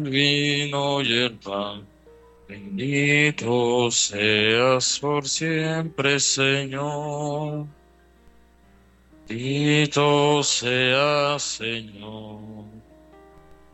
vino y el pan. Bendito seas por siempre, Señor. Bendito seas, Señor.